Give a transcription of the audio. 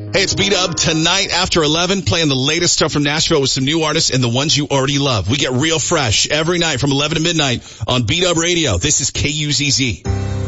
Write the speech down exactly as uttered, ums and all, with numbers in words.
Hey, it's B-Dub tonight after eleven, playing the latest stuff from Nashville with some new artists and the ones you already love. We get real fresh every night from eleven to midnight on B-Dub Radio. This is K U Z Z.